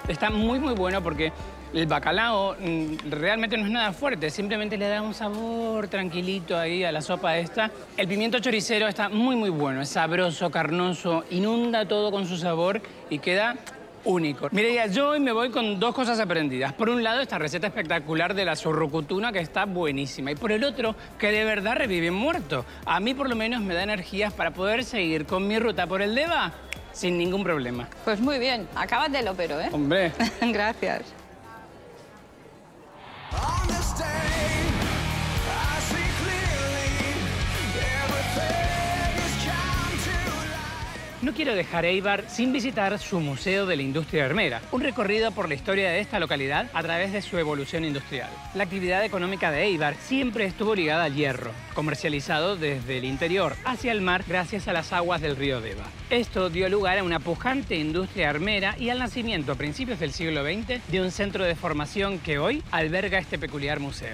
Está muy, muy bueno porque el bacalao realmente no es nada fuerte, simplemente le da un sabor tranquilito ahí a la sopa esta. El pimiento choricero está muy, muy bueno, es sabroso, carnoso, inunda todo con su sabor y queda único. Mireia, yo hoy me voy con dos cosas aprendidas. Por un lado, esta receta espectacular de la surrucutuna, que está buenísima. Y por el otro, que de verdad revive muerto. A mí, por lo menos, me da energías para poder seguir con mi ruta por el Deva sin ningún problema. Pues muy bien, acábatelo, pero, ¿eh? Hombre. Gracias. No quiero dejar Eibar sin visitar su Museo de la Industria Armera, un recorrido por la historia de esta localidad a través de su evolución industrial. La actividad económica de Eibar siempre estuvo ligada al hierro, comercializado desde el interior hacia el mar gracias a las aguas del río Deva. Esto dio lugar a una pujante industria armera y al nacimiento a principios del siglo XX de un centro de formación que hoy alberga este peculiar museo.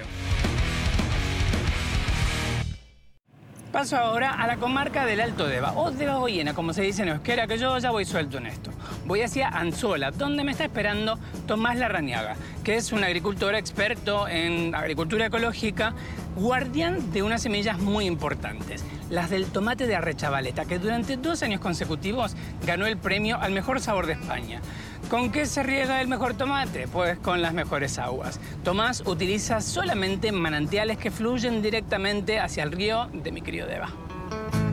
Paso ahora a la comarca del Alto Deva, o Debagoiena, como se dice en euskera, que yo ya voy suelto en esto. Voy hacia Anzola, donde me está esperando Tomás Larrañaga, que es un agricultor experto en agricultura ecológica, guardián de unas semillas muy importantes, las del tomate de Arrechavaleta, que durante 2 años consecutivos ganó el premio al mejor sabor de España. ¿Con qué se riega el mejor tomate? Pues con las mejores aguas. Tomás utiliza solamente manantiales que fluyen directamente hacia el río de mi querido Deva.